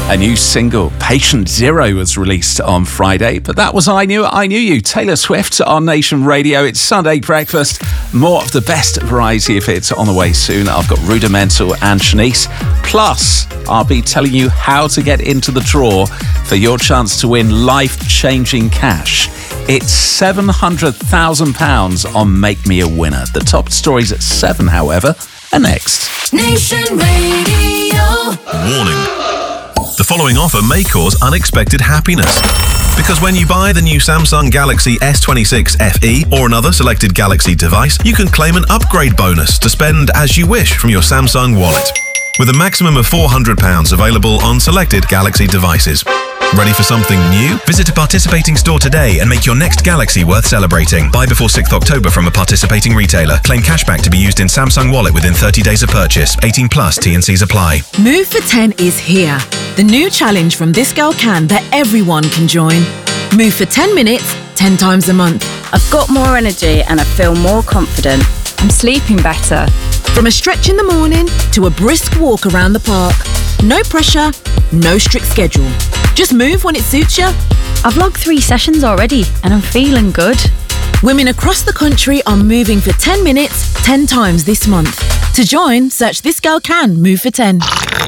A new single, Patient Zero, was released on Friday, but that was I Knew You. Taylor Swift on Nation Radio. It's Sunday breakfast. More of the best variety of hits on the way soon. I've got Rudimental and Shanice. Plus, I'll be telling you how to get into the draw for your chance to win life-changing cash. It's £700,000 on Make Me a Winner. The top stories at 7, however, are next. Nation Radio. Warning. The following offer may cause unexpected happiness. Because when you buy the new Samsung Galaxy S26 FE or another selected Galaxy device, you can claim an upgrade bonus to spend as you wish from your Samsung wallet. With a maximum of £400 available on selected Galaxy devices. Ready for something new? Visit a participating store today and make your next Galaxy worth celebrating. Buy before 6th October from a participating retailer. Claim cashback to be used in Samsung Wallet within 30 days of purchase. 18 plus, T&Cs apply. Move for 10 is here. The new challenge from This Girl Can that everyone can join. Move for 10 minutes, 10 times a month. I've got more energy and I feel more confident. I'm sleeping better. From a stretch in the morning to a brisk walk around the park. No pressure, no strict schedule. Just move when it suits you. I've logged 3 sessions already and I'm feeling good. Women across the country are moving for 10 minutes, 10 times this month. To join, search This Girl Can Move for 10.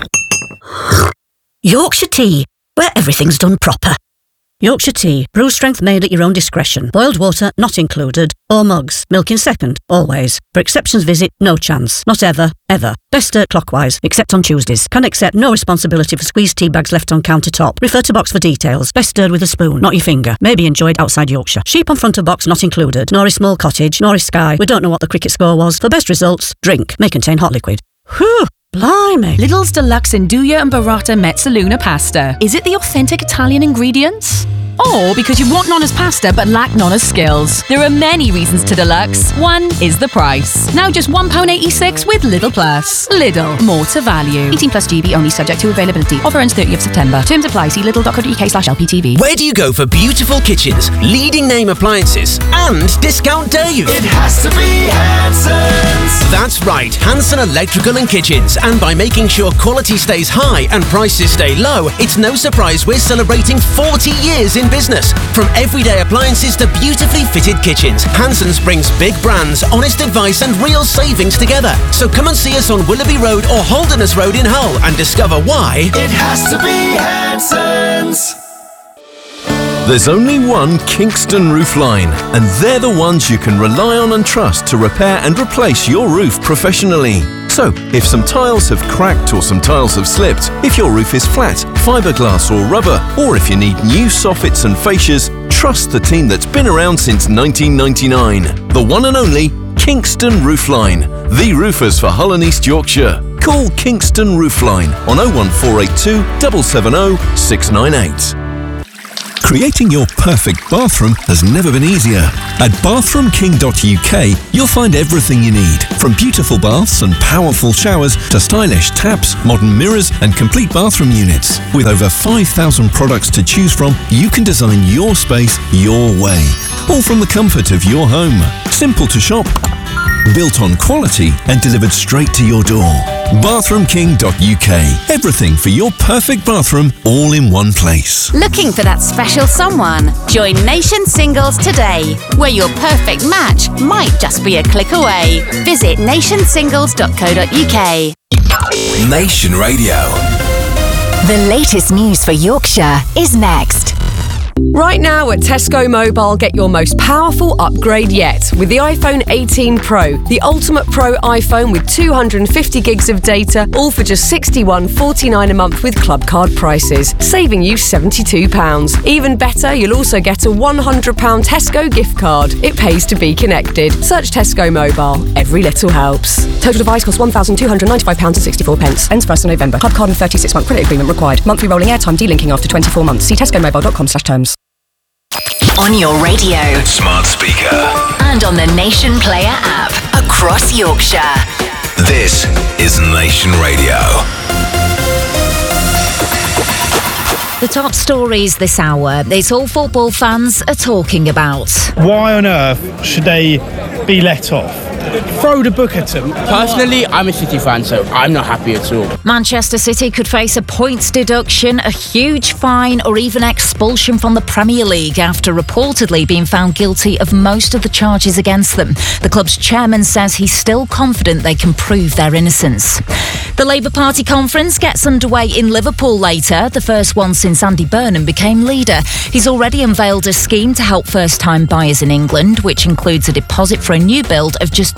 Yorkshire Tea, where everything's done proper. Yorkshire Tea, brew strength made at your own discretion. Boiled water not included. Or mugs, milk in second, always. For exceptions visit, no chance. Not ever, ever. Best stirred clockwise, except on Tuesdays. Can accept no responsibility for squeezed tea bags left on countertop. Refer to box for details. Best stirred with a spoon, not your finger. May be enjoyed outside Yorkshire. Sheep on front of box not included. Norris Small Cottage, Norris Sky. We don't know what the cricket score was. For best results, drink. May contain hot liquid. Whew. Blimey. Lidl's Deluxe Nduja and Burrata Mezzaluna pasta. Is it the authentic Italian ingredients? Or because you want Nonna's pasta but lack Nonna's skills? There are many reasons to deluxe. One is the price. Now just £1.86 with Lidl Plus. Lidl, more to value. 18 plus GB only, subject to availability. Offer ends 30th September. Terms apply. See lidl.co.uk/LPTV. Where do you go for beautiful kitchens, leading name appliances, and discount Dave? It has to be Hanson's. That's right, Hanson Electrical and Kitchens. And by making sure quality stays high and prices stay low, it's no surprise we're celebrating 40 years in business. From everyday appliances to beautifully fitted kitchens, Hanson's brings big brands, honest advice and real savings together. So come and see us on Willoughby Road or Holderness Road in Hull and discover why it has to be Hanson's. There's only one Kingston Roof Line, and they're the ones you can rely on and trust to repair and replace your roof professionally. So, if some tiles have cracked or some tiles have slipped, if your roof is flat, fiberglass or rubber, or if you need new soffits and fascias, trust the team that's been around since 1999. The one and only Kingston Roof Line, the roofers for Hull and East Yorkshire. Call Kingston Roof Line on 01482 770 698. Creating your perfect bathroom has never been easier. At bathroomking.uk, you'll find everything you need, from beautiful baths and powerful showers to stylish taps, modern mirrors and complete bathroom units. With over 5,000 products to choose from, you can design your space your way, all from the comfort of your home. Simple to shop, built on quality and delivered straight to your door. bathroomking.uk. Everything for your perfect bathroom, all in one place. Looking for that special someone? Join Nation Singles today, where your perfect match might just be a click away. Visit nationsingles.co.uk. Nation Radio. The latest news for Yorkshire is next. Right now at Tesco Mobile, get your most powerful upgrade yet with the iPhone 18 Pro, the ultimate Pro iPhone with 250 gigs of data, all for just £61.49 a month with club card prices, saving you £72. Even better, you'll also get a £100 Tesco gift card. It pays to be connected. Search Tesco Mobile. Every little helps. Total device costs £1,295.64. Ends 1st of November. Club card and 36-month credit agreement required. Monthly rolling airtime delinking after 24 months. See tescomobile.com/terms. On your radio, smart speaker, and on the Nation Player app across Yorkshire. This is Nation Radio. The top stories this hour, it's all football fans are talking about. Why on earth should they be let off? throw the book at them. Personally, I'm a City fan, so I'm not happy at all. Manchester City could face a points deduction, a huge fine, or even expulsion from the Premier League after reportedly being found guilty of most of the charges against them. The club's chairman says he's still confident they can prove their innocence. The Labour Party conference gets underway in Liverpool later, the first one since Andy Burnham became leader. He's already unveiled a scheme to help first-time buyers in England, which includes a deposit for a new build of just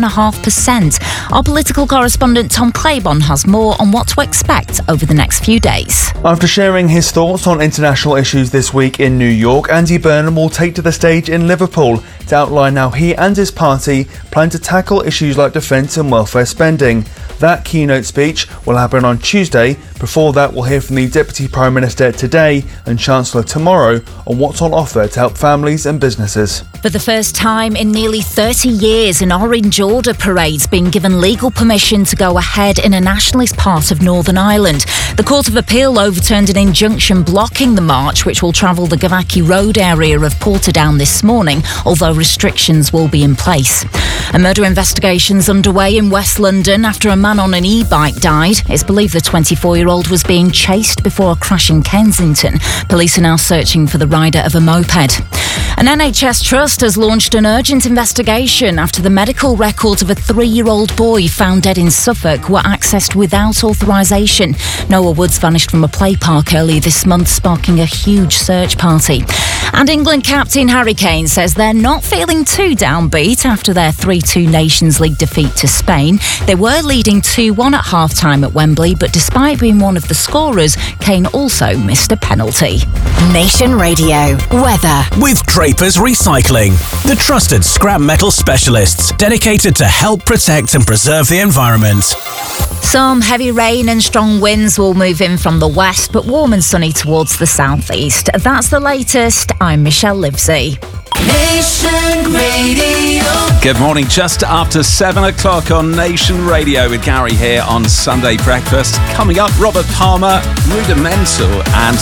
2.5%. Our political correspondent Tom Claiborne has more on what to expect over the next few days. After sharing his thoughts on international issues this week in New York, Andy Burnham will take to the stage in Liverpool to outline how he and his party plan to tackle issues like defence and welfare spending. That keynote speech will happen on Tuesday. Before that, we'll hear from the Deputy Prime Minister today and Chancellor tomorrow on what's on offer to help families and businesses. For the first time in nearly 30 years, an Orange Order parade's been given legal permission to go ahead in a nationalist part of Northern Ireland. The Court of Appeal overturned an injunction blocking the march, which will travel the Gavaki Road area of Portadown this morning, although restrictions will be in place. A murder investigation's underway in West London after a man on an e-bike died. It's believed the 24-year-old was being chased before a crash in Kensington. Police are now searching for the rider of a moped. An NHS trust has launched an urgent investigation after the medical records of a 3-year-old boy found dead in Suffolk were accessed without authorisation. Noah Woods vanished from a play park earlier this month, sparking a huge search party. And England captain Harry Kane says they're not feeling too downbeat after their 3-2 Nations League defeat to Spain. They were leading 2-1 at half-time at Wembley, but despite being one of the scorers, Kane also missed a penalty. Nation Radio weather with Draper's Recycling, the trusted scrap metal specialists dedicated to help protect and preserve the environment. Some heavy rain and strong winds will move in from the west, but warm and sunny towards the southeast. That's the latest. I'm Michelle Livesey. Nation Radio. Good morning, just after 7 o'clock on Nation Radio with Gary here on Sunday Breakfast. Coming up, Robert Palmer, Rudimental, and